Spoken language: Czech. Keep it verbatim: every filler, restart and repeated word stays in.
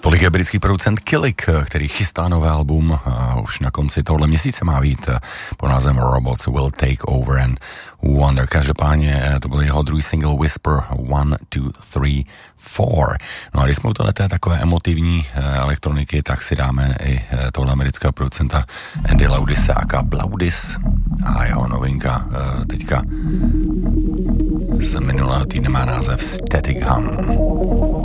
Tolik je britský producent Killick, který chystá nové album. Už na konci tohle měsíce má být pod názvem Robots Will Take Over and Wonder. Každopádně to byl jeho druhý single Whisper one, two, three, four. No a když jsme u tohleté takové emotivní elektroniky, tak si dáme i tohle amerického producenta Andy Laudise aka Blaudis a jeho novinka teďka z minulého týdne má název Static Hum.